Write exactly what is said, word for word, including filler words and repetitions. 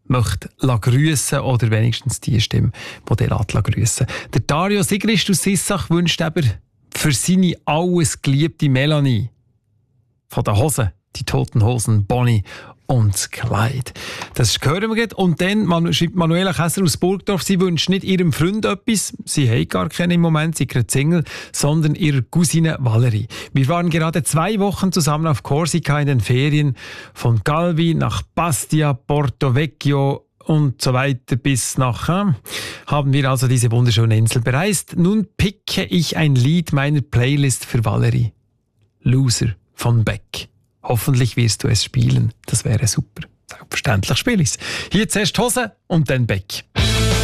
möchte grüssen oder wenigstens die Stimme, die der grüssen lässt. Der Dario Sigrist aus Sissach wünscht aber für seine alles geliebte Melanie von den Hosen, die Toten Hosen, Bonnie und das Kleid. Das hören wir jetzt. Und dann schreibt Manuela Käser aus Burgdorf, sie wünscht nicht ihrem Freund etwas, sie hat gar keinen im Moment, sie ist Single, sondern ihrer Cousine Valerie. Wir waren gerade zwei Wochen zusammen auf Korsika in den Ferien, von Calvi nach Bastia, Porto Vecchio und so weiter bis nach, äh, haben wir also diese wunderschöne Insel bereist. Nun picke ich ein Lied meiner Playlist für Valerie. Loser von Beck. Hoffentlich wirst du es spielen. Das wäre super. Selbstverständlich spiele ich es. Hier zuerst Hose und dann Beck.